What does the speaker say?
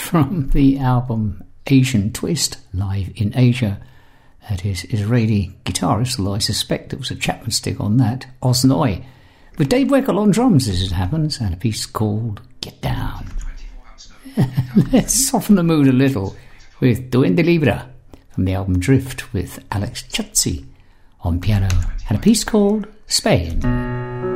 from the album Asian Twist, Live in Asia. That is Israeli guitarist, although I suspect it was a Chapman stick on that, Oznoi, with Dave Weckl on drums as it happens, and a piece called Get Down. Let's soften the mood a little with Duende Libre from the album Drift with Alex Chutzi on piano, and a piece called Spain.